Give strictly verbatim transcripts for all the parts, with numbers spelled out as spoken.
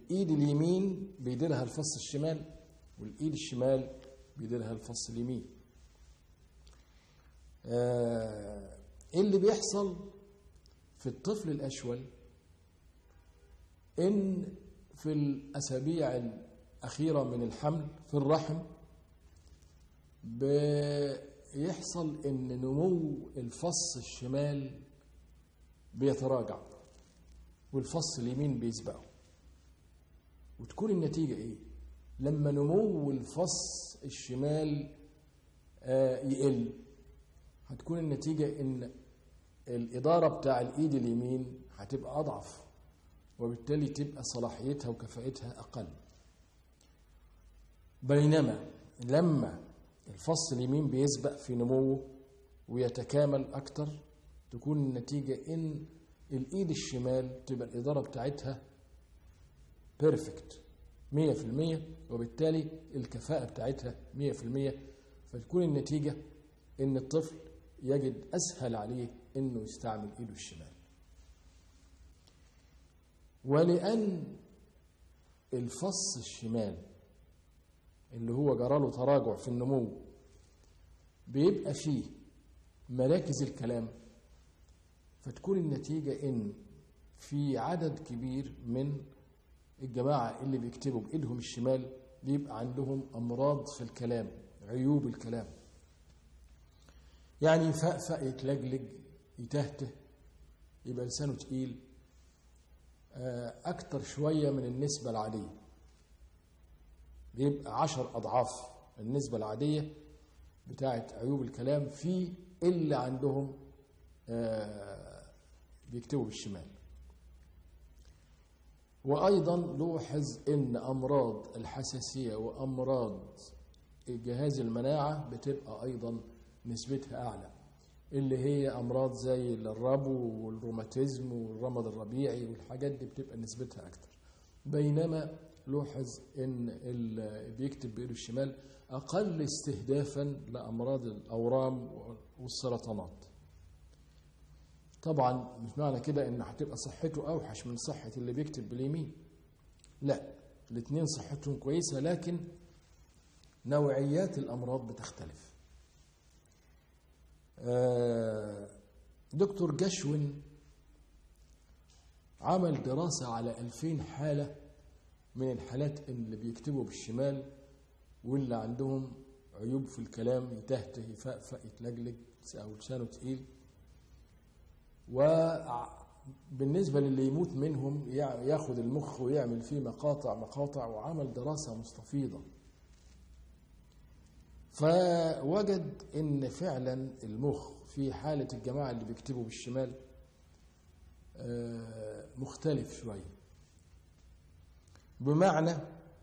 الإيد اليمين بيديرها الفص الشمال، والإيد الشمال بيديرها الفص اليمين. آه إيه اللي بيحصل في الطفل الأشول؟ إن في الأسابيع الأخيرة من الحمل في الرحم بيحصل إن نمو الفص الشمال بيتراجع والفص اليمين بيسبقه. وتكون النتيجة إيه؟ لما نمو الفص الشمال آه يقل، هتكون النتيجة إن الإدارة بتاع الإيد اليمين هتبقى أضعف، وبالتالي تبقى صلاحيتها وكفاءتها أقل. بينما لما الفص اليمين بيسبق في نموه ويتكامل أكتر، تكون النتيجة إن الإيد الشمال تبقى الإدارة بتاعتها بيرفكت مية في المية، وبالتالي الكفاءة بتاعتها مية في المية. فتكون النتيجة إن الطفل يجد أسهل عليه إنه يستعمل إيده الشمال. ولأن الفص الشمال اللي هو جراله تراجع في النمو بيبقى فيه مراكز الكلام، فتكون النتيجة إن في عدد كبير من الجماعة اللي بيكتبوا بإيدهم الشمال بيبقى عندهم أمراض في الكلام، عيوب الكلام. يعني يفقفق، يتلجلج، يتهته، يبقى لسانه تقيل أكتر شوية من النسبة العادية، بيبقى عشر أضعاف النسبة العادية بتاعت عيوب الكلام في اللي عندهم بيكتبوا بالشمال. وأيضا لوحظ إن أمراض الحساسية وأمراض جهاز المناعة بتبقى أيضا نسبتها أعلى، اللي هي أمراض زي الربو والروماتيزم والرمد الربيعي والحاجات دي بتبقى نسبتها أكتر. بينما لوحظ إن اللي بيكتب بإيده الشمال أقل استهدافا لأمراض الأورام والسرطانات. طبعا مش معنى كده إن هتبقى صحته أوحش من صحة اللي بيكتب باليمين، لا، الاثنين صحتهم كويسة، لكن نوعيات الأمراض بتختلف. دكتور جشون عمل دراسة على ألفين حالة من الحالات اللي بيكتبوا بالشمال واللي عندهم عيوب في الكلام، يتهته، يفقفق، يتلجلج، أو لسانه تقيل. وبالنسبة للي يموت منهم ياخد المخ ويعمل فيه مقاطع مقاطع، وعمل دراسة مستفيضة. فوجد إن فعلا المخ في حالة الجماعة اللي بيكتبوا بالشمال مختلف شوية، بمعنى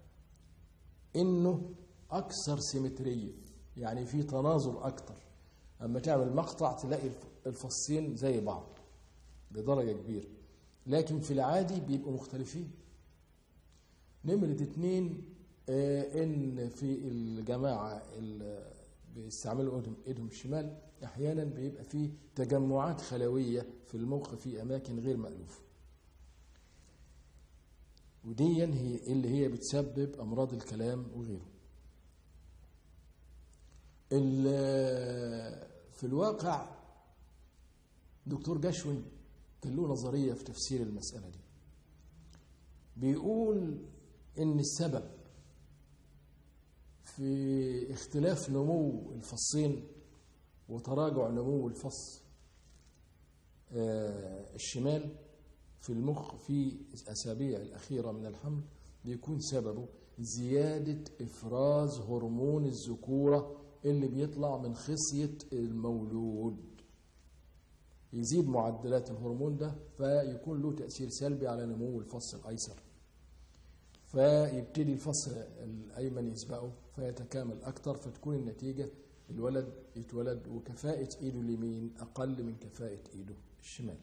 إنه أكثر سيمترية، يعني في تناظر أكتر. أما تعمل مقطع تلاقي الفصين زي بعض بدرجة كبيرة، لكن في العادي بيبقوا مختلفين. نمرة اتنين، إن في الجماعة اللي بيستعملوا إيدهم الشمال أحيانا بيبقى فيه تجمعات خلوية في المخ في أماكن غير مألوفة، ودي هي اللي هي بتسبب أمراض الكلام وغيره. في الواقع دكتور جشون كان له نظرية في تفسير المسألة دي، بيقول إن السبب في اختلاف نمو الفصين وتراجع نمو الفص الشمال في المخ في الأسابيع الأخيرة من الحمل بيكون سببه زيادة إفراز هرمون الذكورة اللي بيطلع من خصية المولود. يزيد معدلات الهرمون ده فيكون له تأثير سلبي على نمو الفص الأيسر، فيبتدي الفص الأيمن يسبقه فيتكامل أكتر، فتكون النتيجة الولد يتولد وكفاءة إيده اليمين أقل من كفاءة إيده الشمال.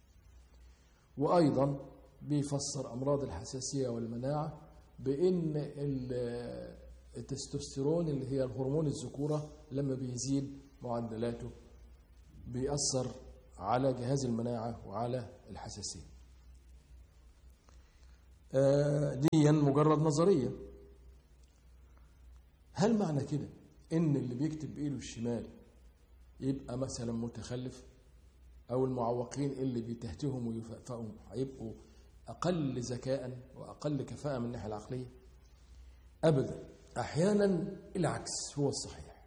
وأيضا بيفسر أمراض الحساسية والمناعة بأن التستوستيرون اللي هي الهرمون الذكورة لما بيزيد معدلاته بيأثر على جهاز المناعة وعلى الحساسية. آه دي مجرد نظرية. هل معنى كده إن اللي بيكتب بإيده الشمال يبقى مثلا متخلف، أو المعوقين اللي بيتهتهم ويفقفقهم هيبقوا أقل ذكاء وأقل كفاءة من الناحية العقلية؟ أبدا، أحيانا العكس هو الصحيح.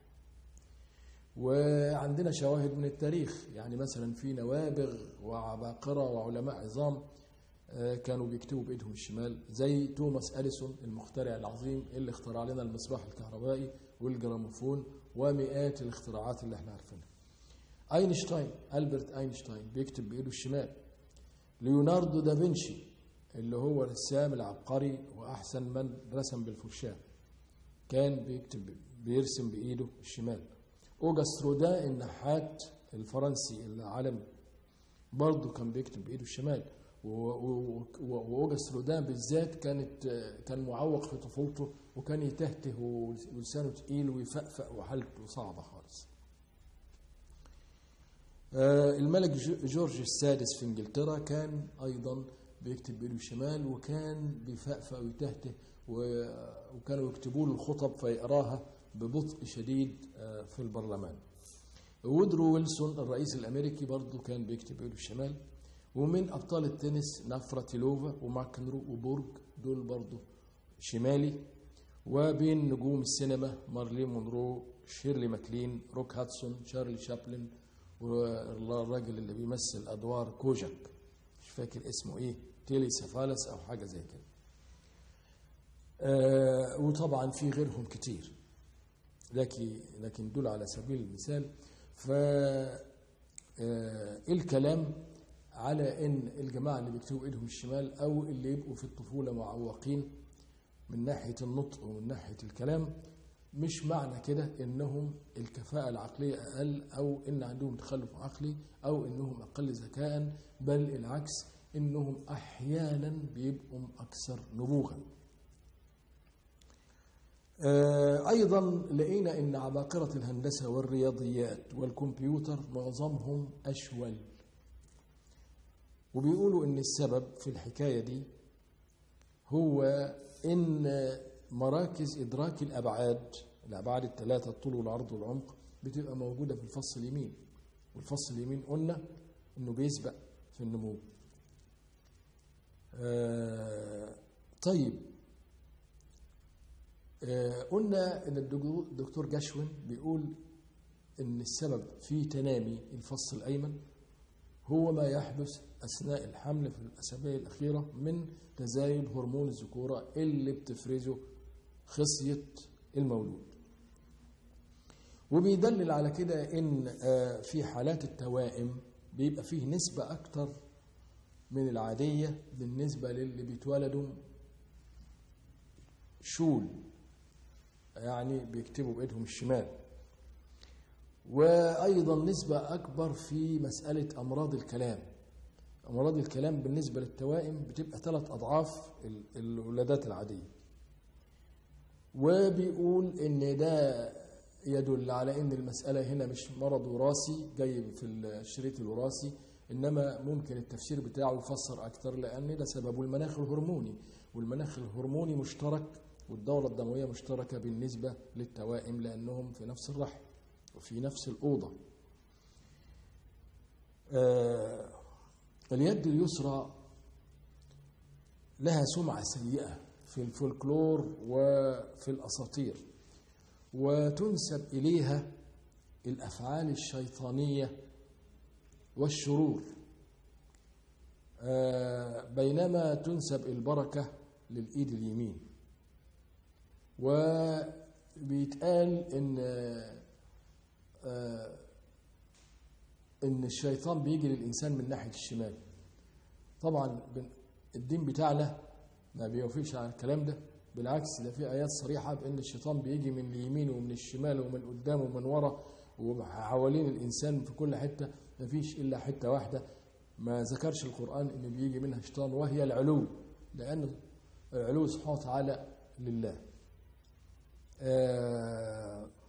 وعندنا شواهد من التاريخ، يعني مثلا في نوابغ وعباقرة وعلماء عظام كانوا بيكتبوا بإيدهم الشمال، زي توماس أديسون المخترع العظيم اللي اخترع لنا المصباح الكهربائي والجراموفون ومئات الاختراعات اللي احنا عارفينها. أينشتاين، ألبرت أينشتاين بيكتب بإيده الشمال. ليوناردو دافنشي اللي هو الرسام العبقري وأحسن من رسم بالفرشاة كان بيكتب بيرسم بإيده الشمال. أوغست رودان النحات الفرنسي العالمي برضه كان بيكتب بإيده الشمال. وأوغست رودان بالذات كانت كان معوق في طفولته، وكان يتهته ولسانه تقيل ويفقفق وحالته صعبة خالص. الملك جورج السادس في انجلترا كان ايضا بيكتب بإيده الشمال، وكان بيفقفق ويتهته، وكانوا يكتبوا له الخطب فيقراها ببطء شديد في البرلمان. وودرو ويلسون الرئيس الامريكي برضه كان بيكتب بإيده الشمال. ومن ابطال التنس نافراتيلوفا وماكنرو وبورج دول برضه شمالي. وبين نجوم السينما مارلين مونرو، شيرلي ماكلين، روك هاتسون، شارلي شابلن، والراجل اللي بيمثل ادوار كوجاك مش فاكر اسمه ايه، تيلي سيفالس او حاجه زي كده. آه وطبعا في غيرهم كتير، لكن لكن دول على سبيل المثال. ف آه الكلام على ان الجماعه اللي بيكتبوا ايدهم الشمال او اللي يبقوا في الطفوله معوقين من ناحيه النطق ومن ناحيه الكلام، مش معنى كده انهم الكفاءة العقلية اقل، او ان عندهم تخلف عقلي، او انهم اقل ذكاء، بل العكس، انهم احيانا بيبقوا اكثر نبوغا. ايضا لقينا ان عباقرة الهندسة والرياضيات والكمبيوتر معظمهم اشول، وبيقولوا ان السبب في الحكاية دي هو ان مراكز إدراك الأبعاد، الأبعاد الثلاثة، الطول والعرض والعمق، بتبقى موجودة في الفص اليمين. والفص اليمين قلنا إنه بيسبق في النمو. آه طيب آه قلنا إن الدكتور جاشوين بيقول إن السبب في تنامي الفص الأيمن هو ما يحدث أثناء الحمل في الأسابيع الأخيرة من تزايد هرمون الذكورة اللي بتفرزه خصية المولود. وبيدلل على كده ان في حالات التوائم بيبقى فيه نسبة اكتر من العادية بالنسبة للي بيتولدوا شول، يعني بيكتبوا بإيدهم الشمال. وايضا نسبة اكبر في مسألة امراض الكلام. امراض الكلام بالنسبة للتوائم بتبقى ثلاث اضعاف الولادات العادية. وبيقول ان ده يدل على ان المسألة هنا مش مرض وراثي جاي في الشريط الوراثي، انما ممكن التفسير بتاعه يفسر اكتر، لان ده سببه المناخ الهرموني، والمناخ الهرموني مشترك والدورة الدموية مشتركة بالنسبة للتوائم لانهم في نفس الرحم وفي نفس الأوضة. آه اليد اليسرى لها سمعة سيئة في الفولكلور وفي الأساطير، وتنسب إليها الأفعال الشيطانية والشرور، بينما تنسب البركة للإيد اليمين. وبيتقال إن إن الشيطان بيجي للإنسان من ناحية الشمال. طبعا الدين بتاعنا ما بيوفيش على الكلام ده، بالعكس ده في آيات صريحة بأن الشيطان بيجي من اليمين ومن الشمال ومن قدام ومن ورا وحوالين الإنسان في كل حتة، ما فيش إلا حتة واحدة ما ذكرش القرآن إن بيجي منها الشيطان، وهي العلو، لأن العلو سبحانه وتعالى لله.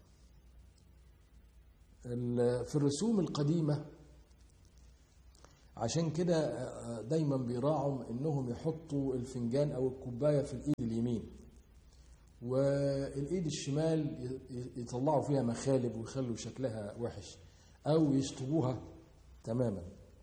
في الرسوم القديمة عشان كده دايما بيراعوا انهم يحطوا الفنجان او الكوبايه في الايد اليمين، والايد الشمال يطلعوا فيها مخالب ويخلوا شكلها وحش او يشطبوها تماما.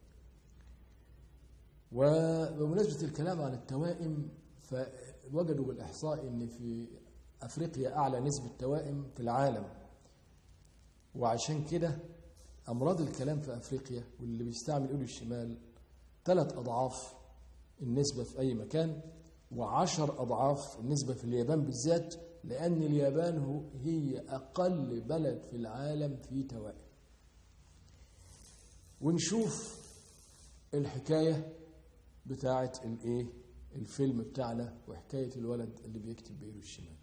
وبمناسبه الكلام عن التوائم، فوجدوا بالاحصاء ان في افريقيا اعلى نسبه توائم في العالم، وعشان كده امراض الكلام في افريقيا واللي بيستعمل ايده الشمال ثلاث اضعاف النسبه في اي مكان، وعشر اضعاف النسبه في اليابان بالذات، لان اليابان هي اقل بلد في العالم في توائم. ونشوف الحكايه بتاعه الايه الفيلم بتاعنا وحكايه الولد اللي بيكتب بايده الشمال.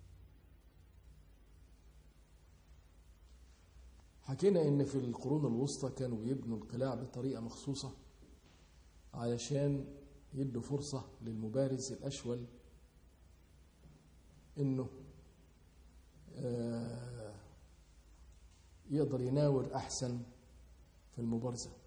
حكينا ان في القرون الوسطى كانوا يبنوا القلاع بطريقه مخصوصه علشان يدوا فرصه للمبارز الاشول انه يقدر يناور احسن في المبارزه.